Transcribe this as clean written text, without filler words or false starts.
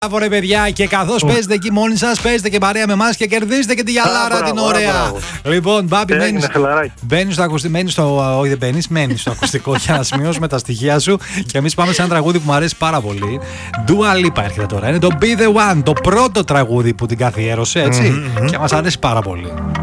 Μπράβο ρε παιδιά, και καθώς παίζετε εκεί μόνοι σας, παίζετε και παρέα με εμάς και κερδίζετε και τη γυαλάρα την ωραία. Λοιπόν, Μπάμπη, μένεις στο ακουστικό για να σημειώσουμε τα στοιχεία σου. Και εμείς πάμε σε ένα τραγούδι που μου αρέσει πάρα πολύ. Dua Lipa έρχεται τώρα. Είναι το Be The One, το πρώτο τραγούδι που την καθιέρωσε, έτσι. Και μας αρέσει πάρα πολύ.